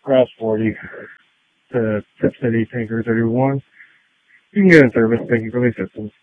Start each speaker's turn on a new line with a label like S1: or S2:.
S1: Cross 40 to Tip City, Tanker 31. You can get in service. Thank you for the assistance.